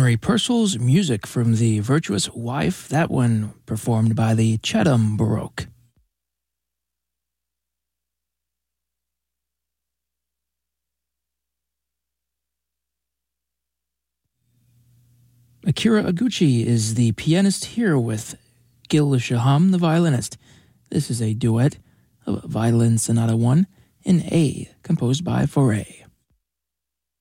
Henry Purcell's music from The Virtuous Wife, that one performed by the Chatham Baroque. Akira Iguchi is the pianist here with Gil Shaham, the violinist. This is a duet of Violin Sonata 1 in A, composed by Fauré.